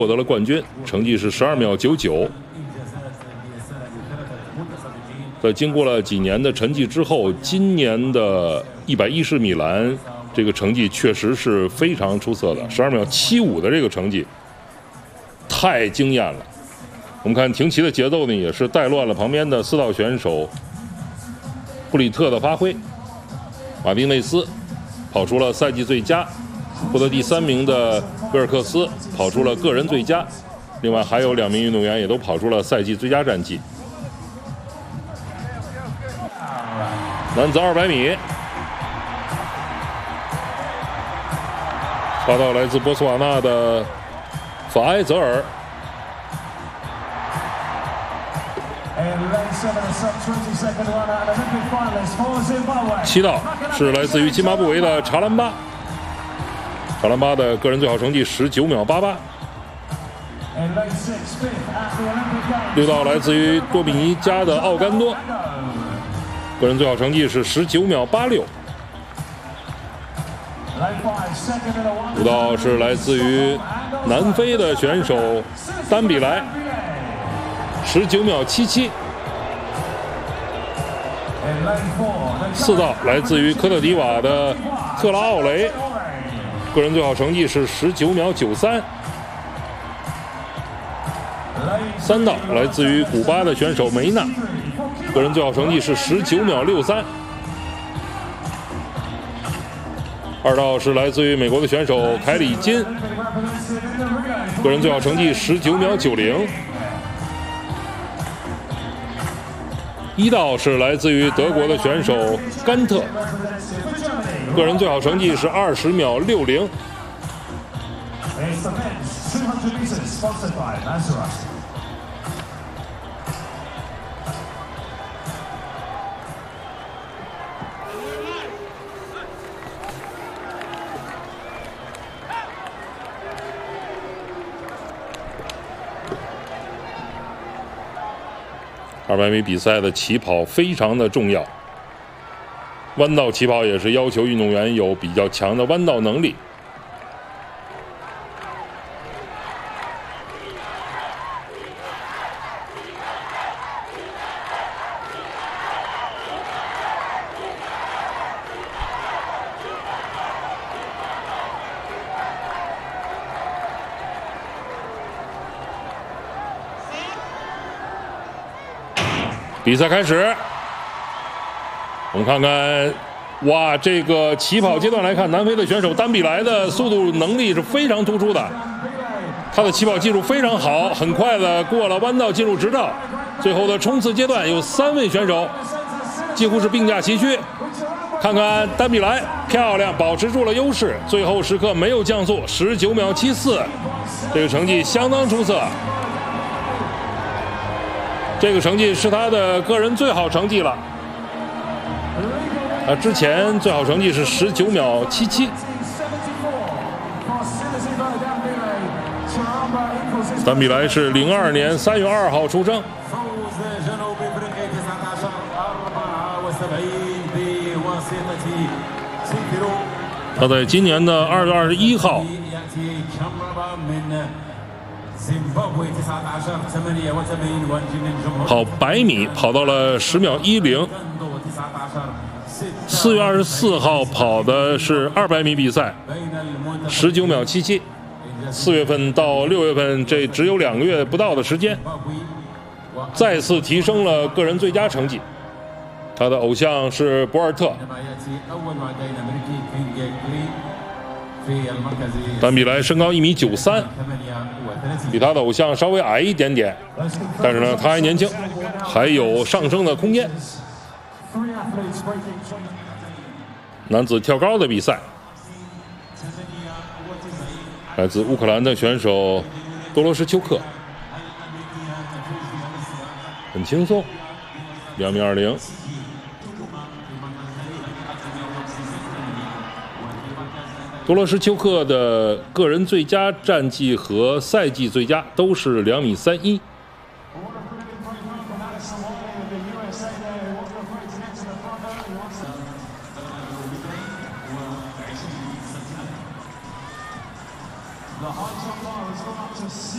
获得了冠军，成绩是12秒99。在经过了几年的沉寂之后，今年的110米栏这个成绩确实是非常出色的，12秒75的这个成绩太惊艳了。我们看廷奇的节奏呢，也是带乱了旁边的4道选手布里特的发挥。马丁内斯跑出了赛季最佳，获得第3名的威尔克斯跑出了个人最佳，另外还有2名运动员也都跑出了赛季最佳战绩。男子200米，滑到来自波斯瓦纳的法埃泽尔。7道是来自于津巴布韦的查兰巴，查兰巴的个人最好成绩19秒88。6道来自于多米尼加的奥甘多，个人最好成绩是19秒86。5道是来自于南非的选手丹比莱，19秒77。4道来自于科特迪瓦的特拉奥雷，个人最好成绩是19秒93。3道来自于古巴的选手梅纳，个人最好成绩是19秒63。2道是来自于美国的选手凯里金，个人最好成绩19秒90。1道是来自于德国的选手甘特，个人最好成绩是20秒60。200米比赛的起跑非常的重要，弯道起跑也是要求运动员有比较强的弯道能力。比赛开始，我们看看，哇，这个起跑阶段来看，南非的选手丹比莱的速度能力是非常突出的，他的起跑技术非常好，很快的过了弯道进入直道。最后的冲刺阶段有3位选手几乎是并驾齐驱，看看丹比莱漂亮，保持住了优势，最后时刻没有降速，19秒74，这个成绩相当出色。这个成绩是他的个人最好成绩了，之前最好成绩是19秒77。丹比莱是02年3月2号出生，他在今年的2月21号跑100米跑到了10秒10。4月24号跑的是200米比赛，19秒77。4月份到6月份这只有2个月不到的时间，再次提升了个人最佳成绩。他的偶像是博尔特，丹比莱身高1米93，比他的偶像稍微矮一点点，但是呢，他还年轻，还有上升的空间。男子跳高的比赛，来自乌克兰的选手多罗什丘克，很轻松，2米20。多罗什丘克的个人最佳战绩和赛季最佳都是2米31。